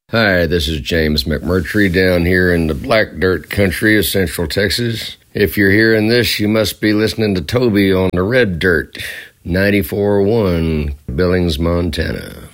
Hi, this is James McMurtry down here in the black dirt country of Central Texas. If you're hearing this, you must be listening to Toby on the red dirt, 94.1, Billings, Montana.